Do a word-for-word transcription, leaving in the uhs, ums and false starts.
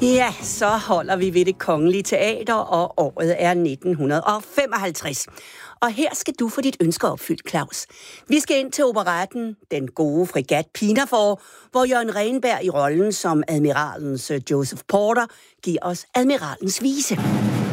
Ja, så holder vi ved Det Kongelige Teater, og året er nitten femoghalvtreds. Og her skal du få dit ønske opfyldt, Claus. Vi skal ind til operetten Den gode fregat Pinafore, hvor Jørgen Renberg i rollen som admiralens Joseph Porter giver os admiralens vise.